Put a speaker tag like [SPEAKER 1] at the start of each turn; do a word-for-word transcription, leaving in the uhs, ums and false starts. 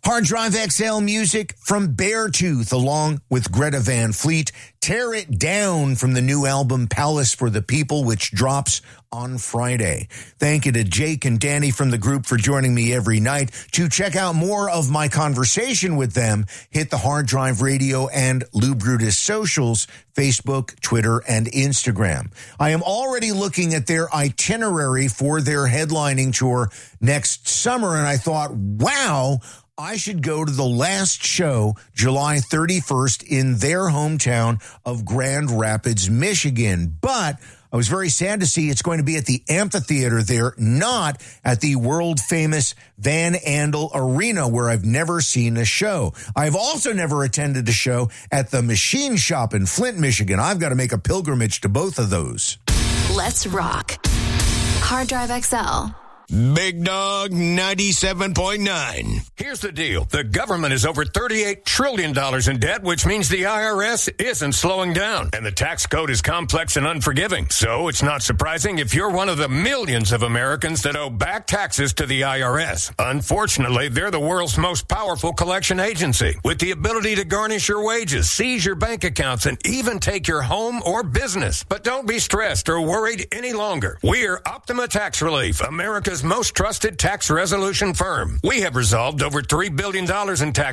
[SPEAKER 1] Hard Drive X L music from Beartooth along with Greta Van Fleet. Tear It Down from the new album Palace for the People, which drops on Friday. Thank you to Jake and Danny from the group for joining me every night. To check out more of my conversation with them, hit the Hard Drive Radio and Lou Brutus socials, Facebook, Twitter, and Instagram. I am already looking at their itinerary for their headlining tour next summer, and I thought, wow, I should go to the last show, July thirty-first, in their hometown of Grand Rapids, Michigan. But I was very sad to see it's going to be at the amphitheater there, not at the world-famous Van Andel Arena, where I've never seen a show. I've also never attended a show at the Machine Shop in Flint, Michigan. I've got to make a pilgrimage to both of those.
[SPEAKER 2] Let's rock. Hard Drive X L.
[SPEAKER 3] Big Dog ninety-seven point nine.
[SPEAKER 4] Here's the deal. The government is over thirty-eight trillion dollars in debt, which means the I R S isn't slowing down. And the tax code is complex and unforgiving. So it's not surprising if you're one of the millions of Americans that owe back taxes to the I R S. Unfortunately, they're the world's most powerful collection agency, with the ability to garnish your wages, seize your bank accounts, and even take your home or business. But don't be stressed or worried any longer. We're Optima Tax Relief, America's most trusted tax resolution firm. We have resolved over three billion dollars in tax